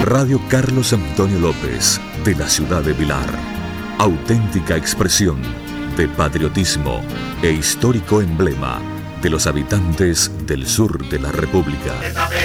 Radio Carlos Antonio López, de la ciudad de Pilar. Auténtica expresión de patriotismo e histórico emblema de los habitantes del sur de la República.